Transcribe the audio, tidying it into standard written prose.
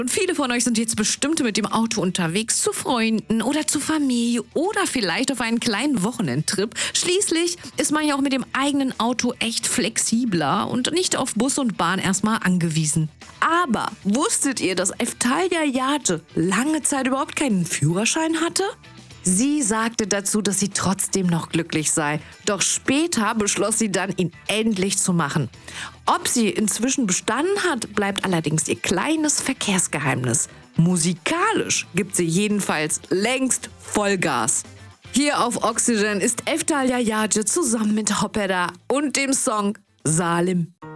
Und viele von euch sind jetzt bestimmt mit dem Auto unterwegs zu Freunden oder zur Familie oder vielleicht auf einen kleinen Wochenendtrip. Schließlich ist man ja auch mit dem eigenen Auto echt flexibler und nicht auf Bus und Bahn erstmal angewiesen. Aber wusstet ihr, dass Eftalya Yace lange Zeit überhaupt keinen Führerschein hatte? Sie sagte dazu, dass sie trotzdem noch glücklich sei. Doch später beschloss sie dann, ihn endlich zu machen. Ob sie inzwischen bestanden hat, bleibt allerdings ihr kleines Verkehrsgeheimnis. Musikalisch gibt sie jedenfalls längst Vollgas. Hier auf Oxygen ist Eftalya Yace zusammen mit Hopeda und dem Song Salim.